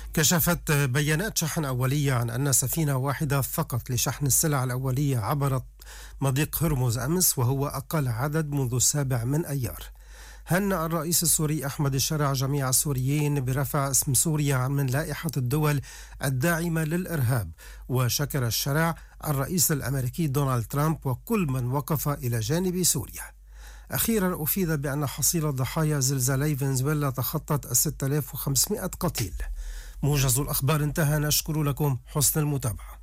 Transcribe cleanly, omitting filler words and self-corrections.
كشفت بيانات شحن أولية عن أن سفينة واحدة فقط لشحن السلع الأولية عبرت مضيق هرمز أمس، وهو أقل عدد منذ 7 أيار. هنأ الرئيس السوري أحمد الشرع جميع السوريين برفع اسم سوريا من لائحة الدول الداعمة للإرهاب، وشكر الشرع الرئيس الأمريكي دونالد ترامب وكل من وقف إلى جانب سوريا. أخيرا أفيد بأن حصيلة ضحايا زلزالي فنزويلا تخطت 6500 قتيل. موجز الأخبار انتهى، نشكر لكم حسن المتابعة.